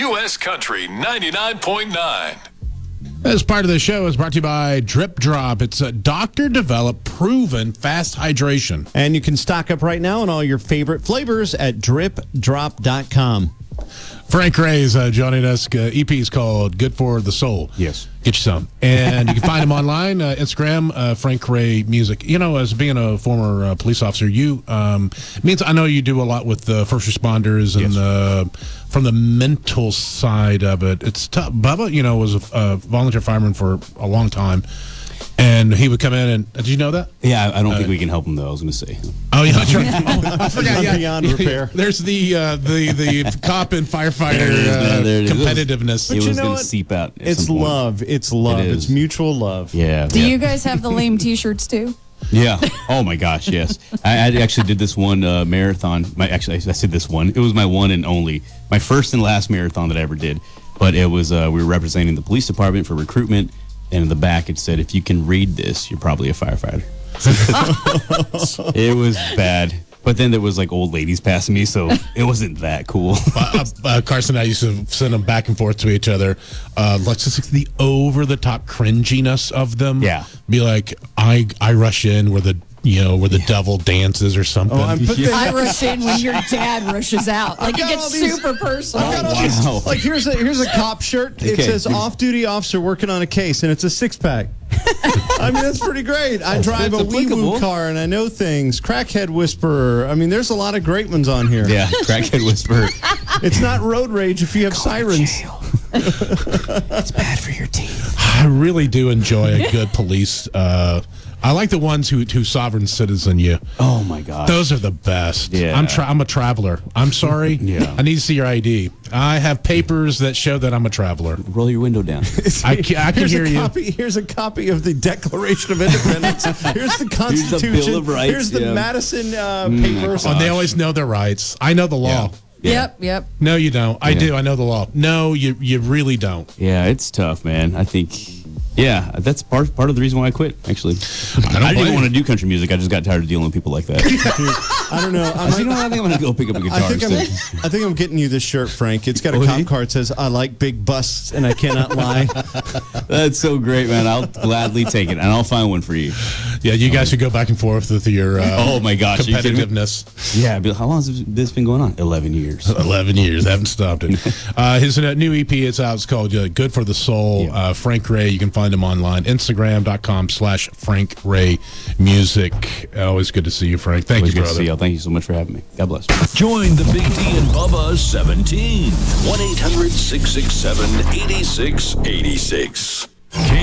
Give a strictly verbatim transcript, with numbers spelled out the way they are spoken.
U S Country ninety-nine point nine. As part of the show is brought to you by Drip Drop. It's a doctor-developed, proven fast hydration. And you can stock up right now on all your favorite flavors at drip drop dot com. Frank Ray's uh, joining us. Uh, E P is called Good for the Soul. Yes. Get you some. And you can find him online, uh, Instagram, uh, Frank Ray Music. You know, as being a former uh, police officer, you, um, means I know you do a lot with uh, first responders and Yes. uh, from the mental side of it. It's tough. Bubba, you know, was a, a volunteer fireman for a long time. And he would come in and, did you know that? Yeah, I don't think we can help him, though, I was going to say. Oh, yeah, that's right. Oh, I forgot, yeah. Beyond repair. There's the uh, the the cop and firefighter There it is, man. uh, There it is. competitiveness. It you was know going what? to seep out at It's some point. love. It's love. It it's is. mutual love. Yeah. Do yeah. you guys have the lame T-shirts too? Yeah. Oh my gosh, yes. I, I actually did this one uh, marathon. My actually, I said this one. It was my one and only, my first and last marathon that I ever did. But it was uh, we were representing the police department for recruitment, and in the back it said, "If you can read this, you're probably a firefighter." It was bad. But then there was like old ladies passing me, so it wasn't that cool. uh, uh, Carson and I used to send them back and forth to each other. Uh, let's just the over-the-top cringiness of them. Yeah. Be like, I I rush in where the you know where the devil dances or something. Oh, I'm put the- I rush in when your dad rushes out. Like it got all gets these- super personal. I got all these- wow. like here's a here's a cop shirt. It Okay. says off-duty officer working on a case, and it's a six-pack. I mean, that's pretty great. I drive that's a wee woo applicable. car, and I know things. Crackhead whisperer. I mean, there's a lot of great ones on here. Yeah, crackhead whisperer. It's not road rage if you have sirens. It's bad for your teeth. I really do enjoy a good police. Uh, I like the ones who who sovereign citizen you. Oh my gosh. Those are the best. Yeah. I'm tra- I'm a traveler. I'm sorry. Yeah. I need to see your I D. I have papers that show that I'm a traveler. Roll your window down. I can, I can here's hear a you. copy, Here's a copy of the Declaration of Independence. Here's the Constitution. Bill of Rights, Here's the yeah. Madison uh, papers. Oh, they always know their rights. I know the law. Yeah. Yep, yep. No, you don't. I Yeah. do. I know the law. No, you you really don't. Yeah, it's tough, man. I think, yeah, that's part part of the reason why I quit. Actually, I don't I, didn't blame even want to you. do country music. I just got tired of dealing with people like that. I don't know. I I was, you might, know, what? I think I'm gonna go pick up a guitar. I think I'm. instead. I think I'm getting you this shirt, Frank. It's got a Oh, cop yeah? card that says "I like big busts and I cannot lie." That's so great, man. I'll gladly take it, and I'll find one for you. Yeah, you guys should go back and forth with your uh, Oh my gosh, are you kidding me? competitiveness. Yeah, but how long has this been going on? Eleven years. Eleven years, haven't stopped it. Uh, his uh, new E P is out. It's called uh, "Good for the Soul." Yeah. Uh, Frank Ray. You can find him online, Instagram dot com slash Frank Ray Music. Always good to see you, Frank. Thank Always you, good to brother. see y'all. Thank you so much for having me. God bless. Join the Big D and Bubba seventeen. one eight hundred six six seven eight six eight six.